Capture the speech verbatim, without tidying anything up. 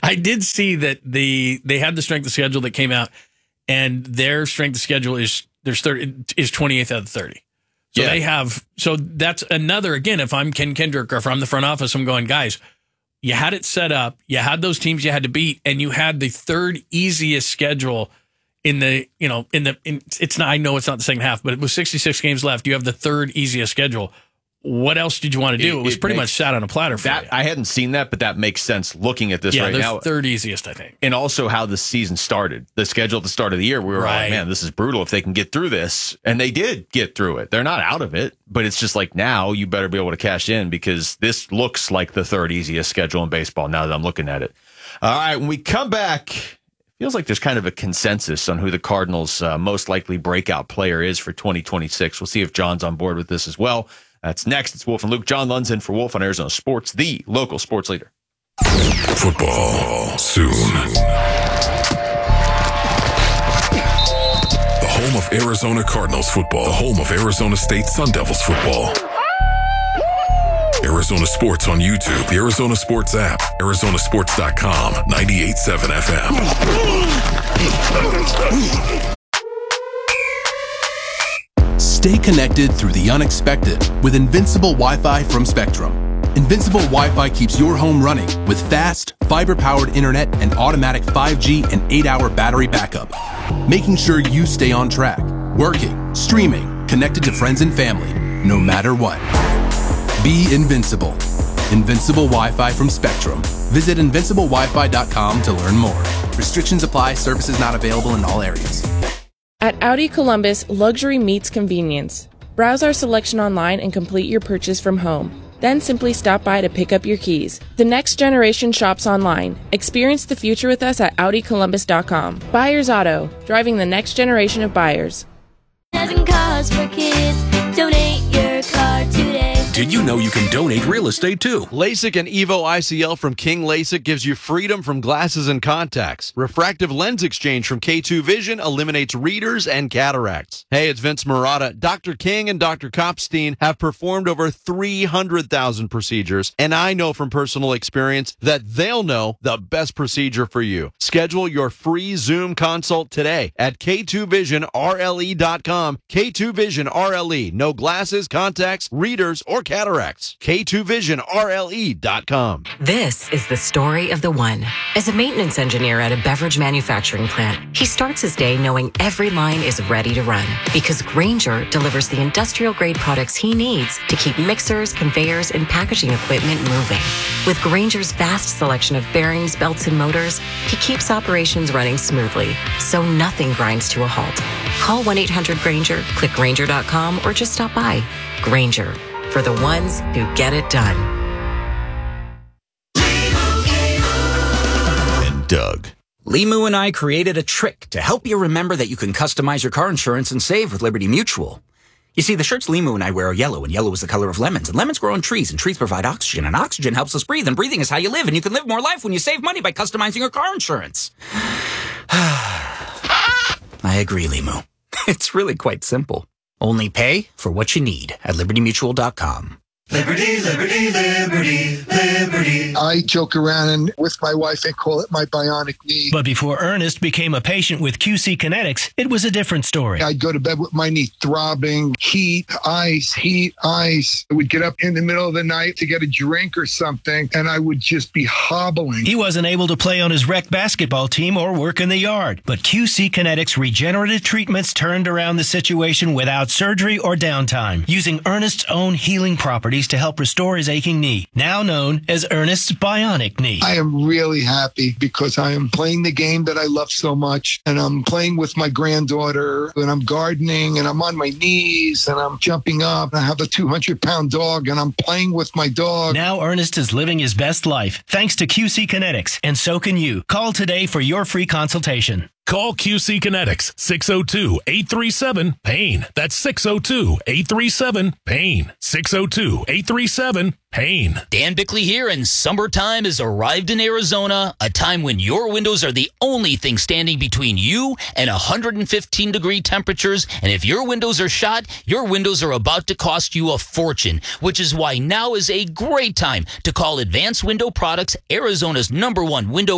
I did see that the they had the strength of schedule that came out, and their strength of schedule is there's thirty is twenty-eighth out of thirty. So yeah. they have so that's another again. If I'm Ken Kendrick or if I'm the front office, I'm going, guys, you had it set up, you had those teams you had to beat, and you had the third easiest schedule in the you know in the in, it's not. I know it's not the second half, but it was sixty-six games left. You have the third easiest schedule. What else did you want to do? It, it was pretty makes, much sat on a platter for that. you. I hadn't seen that, but that makes sense looking at this yeah, right the now. Third easiest, I think. And also how the season started. The schedule at the start of the year, we were right. like, man, this is brutal if they can get through this. And they did get through it. They're not out of it, but it's just like now you better be able to cash in because this looks like the third easiest schedule in baseball now that I'm looking at it. All right, when we come back, it feels like there's kind of a consensus on who the Cardinals' uh, most likely breakout player is for twenty twenty-six. We'll see if John's on board with this as well. That's next. It's Wolf and Luke. John Lund's in for Wolf on Arizona Sports, the local sports leader. Football soon. The home of Arizona Cardinals football. The home of Arizona State Sun Devils football. Arizona Sports on YouTube, the Arizona Sports app, Arizona Sports dot com, ninety-eight point seven F M. Stay connected through the unexpected with Invincible Wi-Fi from Spectrum. Invincible Wi-Fi keeps your home running with fast, fiber-powered internet and automatic five G and eight hour battery backup, making sure you stay on track, working, streaming, connected to friends and family, no matter what. Be invincible. Invincible Wi-Fi from Spectrum. Visit invincible wi fi dot com to learn more. Restrictions apply. Services not available in all areas. At Audi Columbus, luxury meets convenience. Browse our selection online and complete your purchase from home. Then simply stop by to pick up your keys. The next generation shops online. Experience the future with us at audi columbus dot com. Buyers Auto, driving the next generation of buyers. Seven cars for kids. Donate your car today. Did you know you can donate real estate too? LASIK and Evo I C L from King LASIK gives you freedom from glasses and contacts. Refractive lens exchange from K two Vision eliminates readers and cataracts. Hey, it's Vince Murata. Doctor King and Doctor Kopstein have performed over three hundred thousand procedures, and I know from personal experience that they'll know the best procedure for you. Schedule your free Zoom consult today at K two vision R L E dot com. K two Vision R L E. No glasses, contacts, readers, or cataracts. K two vision R L E dot com. This is the story of the one. As a maintenance engineer at a beverage manufacturing plant, he starts his day knowing every line is ready to run because Grainger delivers the industrial-grade products he needs to keep mixers, conveyors, and packaging equipment moving. With Grainger's vast selection of bearings, belts, and motors, he keeps operations running smoothly, so nothing grinds to a halt. Call one eight hundred Grainger, click Grainger dot com, or just stop by. Grainger, for the ones who get it done. And Doug. Limu and I created a trick to help you remember that you can customize your car insurance and save with Liberty Mutual. You see, the shirts Limu and I wear are yellow, and yellow is the color of lemons, and lemons grow on trees, and trees provide oxygen, and oxygen helps us breathe, and breathing is how you live, and you can live more life when you save money by customizing your car insurance. I agree, Limu. It's really quite simple. Only pay for what you need at liberty mutual dot com. Liberty, liberty, liberty, liberty. I joke around and with my wife and call it my bionic knee. But before Ernest became a patient with Q C Kinetics, it was a different story. I'd go to bed with my knee throbbing, heat, ice, heat, ice. I would get up in the middle of the night to get a drink or something, and I would just be hobbling. He wasn't able to play on his rec basketball team or work in the yard. But Q C Kinetics regenerative treatments turned around the situation without surgery or downtime, using Ernest's own healing properties to help restore his aching knee, now known as Ernest's bionic knee. I am really happy because I am playing the game that I love so much, and I'm playing with my granddaughter, and I'm gardening, and I'm on my knees, and I'm jumping up. I have a two hundred pound dog, and I'm playing with my dog. Now Ernest is living his best life thanks to Q C Kinetics, and so can you. Call today for your free consultation. Call Q C Kinetics, six oh two, eight three seven, PAIN. That's six oh two, eight three seven, PAIN. six oh two, eight three seven, PAIN. Dan Bickley here, and summertime has arrived in Arizona, a time when your windows are the only thing standing between you and one hundred fifteen degree temperatures, and if your windows are shot, your windows are about to cost you a fortune, which is why now is a great time to call Advanced Window Products, Arizona's number one window